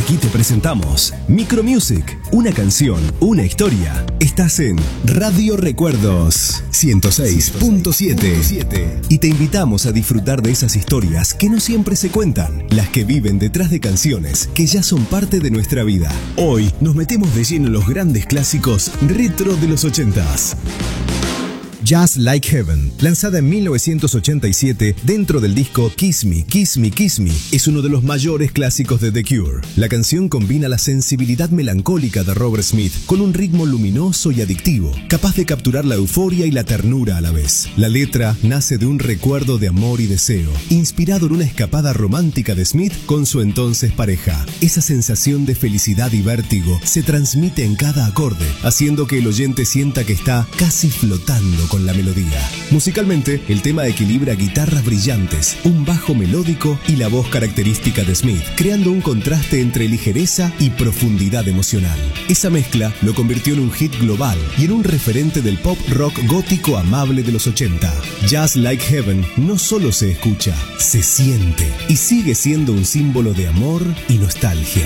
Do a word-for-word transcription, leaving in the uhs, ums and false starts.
Aquí te presentamos Micro Music, una canción, una historia. Estás en Radio Recuerdos ciento seis punto siete y te invitamos a disfrutar de esas historias que no siempre se cuentan, las que viven detrás de canciones que ya son parte de nuestra vida. Hoy nos metemos de lleno en los grandes clásicos retro de los ochentas. Just Like Heaven, lanzada en mil novecientos ochenta y siete dentro del disco Kiss Me, Kiss Me, Kiss Me, es uno de los mayores clásicos de The Cure. La canción combina la sensibilidad melancólica de Robert Smith con un ritmo luminoso y adictivo, capaz de capturar la euforia y la ternura a la vez. La letra nace de un recuerdo de amor y deseo, inspirado en una escapada romántica de Smith con su entonces pareja. Esa sensación de felicidad y vértigo se transmite en cada acorde, haciendo que el oyente sienta que está casi flotando con la melodía. Musicalmente, el tema equilibra guitarras brillantes, un bajo melódico y la voz característica de Smith, creando un contraste entre ligereza y profundidad emocional. Esa mezcla lo convirtió en un hit global y en un referente del pop rock gótico amable de los ochenta. Just Like Heaven no solo se escucha, se siente y sigue siendo un símbolo de amor y nostalgia.